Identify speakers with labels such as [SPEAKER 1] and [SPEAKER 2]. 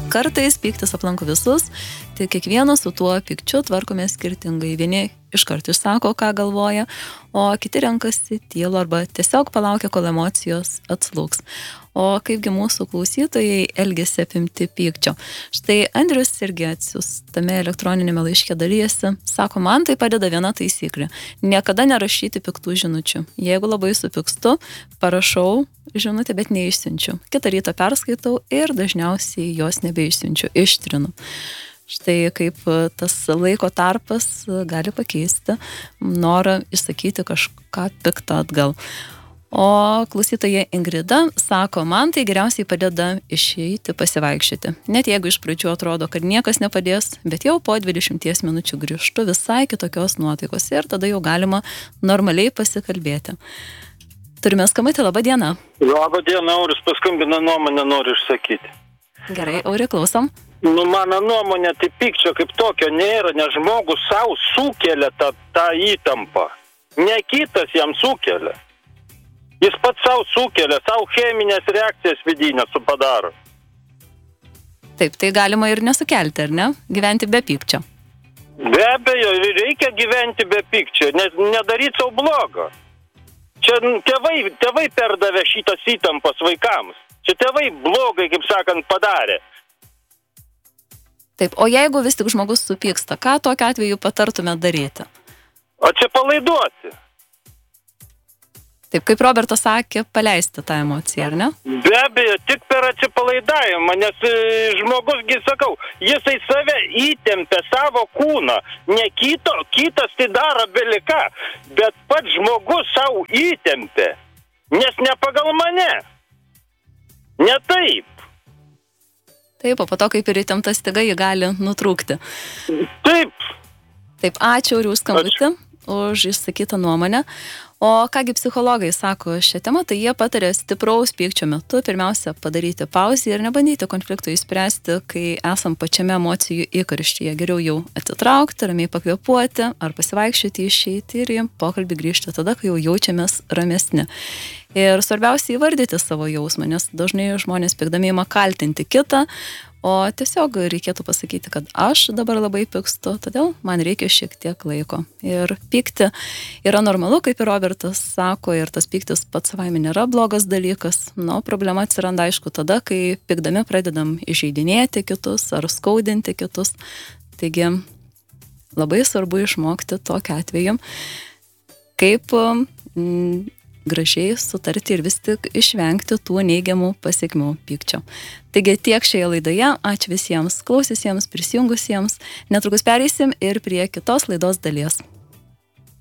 [SPEAKER 1] kartais pyktis aplanko visus, tai kiekvienas su tuo pykčiu tvarkome skirtingai. Vieni iškart išsako, ką galvoja, o kiti renkasi tylo arba tiesiog palaukia, kol emocijos atslūgs. O kaipgi mūsų klausytojai elgiasi apimti pykčio. Štai Andrius irgi atsiųstame elektroninėme laiške dalyjasi. Sako, man tai padeda viena taisyklė. Niekada nerašyti piktų žinučių. Jeigu labai supykstu, parašau žinutę, bet neišsiunčiu. Kitą rytą perskaitau ir dažniausiai jos nebeišsiunčiu, ištrinu. Štai kaip tas laiko tarpas gali pakeisti norą išsakyti kažką piktą atgal. O klausytoja Ingrida sako, man tai geriausiai padeda išeiti pasivaikščioti. Net jeigu iš pradžių atrodo, kad niekas nepadės, bet jau po 20 minučių grįžtu visai kitokios nuotaikos ir tada jau galima normaliai pasikalbėti. Turime skambutį, laba diena.
[SPEAKER 2] Labą dieną, Auris paskambina, nuomonę noriu išsakyti.
[SPEAKER 1] Gerai, Auri, klausom.
[SPEAKER 2] Mano nuomonė, tai pykčio kaip tokio nėra, nes žmogus savo sukelia tą įtampą. Ne kitas jam sukelia. Jis pats savo sukelia, savo cheminės reakcijas vidinės padaro.
[SPEAKER 1] Taip, tai galima ir nesukelti, ar ne? Gyventi be pykčio.
[SPEAKER 2] Be abejo, reikia gyventi be pykčio, nes nedaryti savo blogo. Čia tėvai perdavė šitas įtampas vaikams. Čia tėvai blogai, kaip sakant, padarė.
[SPEAKER 1] Taip, o jeigu vis tik žmogus supyksta, ką tokiu atveju patartume daryti?
[SPEAKER 2] Atsipalaiduoti.
[SPEAKER 1] Taip, kaip Robertas sakė, paleisti tą emociją, ar ne?
[SPEAKER 2] Be abejo, tik per atsipalaidavimą, nes žmogusgi, sakau, jisai save įtempia savo kūną. Ne kitas tai daro belika, bet pats žmogus savo įtempia. Nes ne pagal mane. Ne taip.
[SPEAKER 1] Taip, o po to, kaip ir įtempta styga, jį gali nutrūkti.
[SPEAKER 2] Taip.
[SPEAKER 1] Taip, ačiū už skambutį, už išsakytą nuomonę. O kągi psichologai sako šią temą, tai jie patarė stipraus pykčio metu pirmiausia padaryti pauzę ir nebandyti konflikto išspręsti, kai esam pačiame emocijų įkarštyje. Geriau jau atitraukti, ramiai pakvėpuoti ar pasivaikščioti, išeiti ir į pokalbį grįžti tada, kai jau jaučiamės ramesni. Ir svarbiausia įvardyti savo jausmą, nes dažnai žmonės pykdami ima kaltinti kitą, o tiesiog reikėtų pasakyti, kad aš dabar labai pykstu, todėl man reikia šiek tiek laiko. Ir pykti yra normalu, kaip ir Robertas sako, ir tas pyktis pats savaime nėra blogas dalykas. Nu, problema atsiranda aišku tada, kai pykdami pradedam įžeidinėti kitus ar skaudinti kitus. Taigi labai svarbu išmokti tokiu atveju, kaip gražiai sutarti ir vis tik išvengti tų neigiamų pasekmių pykčio. Taigi tiek šioje laidoje, ačiū visiems klausiusiems, prisijungusiems. Netrukus pereisim ir prie kitos laidos dalies.